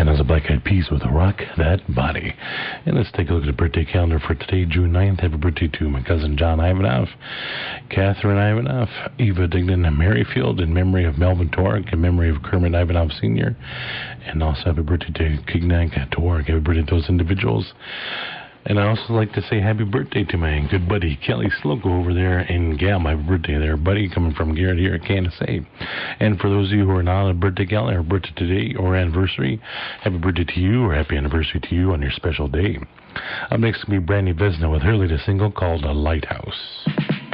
And as a Black Eyed Peas with Rock That Body. And let's take a look at the birthday calendar for today, June 9th. Happy birthday to my cousin John Ivanov, Catherine Ivanov, Eva Dignan Merrifield, in memory of Melvin Torek, in memory of Kermit Ivanov Sr., and also happy birthday to Kignak Torek. Happy birthday to those individuals. And I also like to say happy birthday to my good buddy Kelly Slocum over there in Gal. My birthday there, buddy, coming from Garrett here at Kansas City. And for those of you who are not on a birthday calendar, or birthday today or anniversary, happy birthday to you or happy anniversary to you on your special day. Up next will be Brandy Vesna with her latest single called A Lighthouse.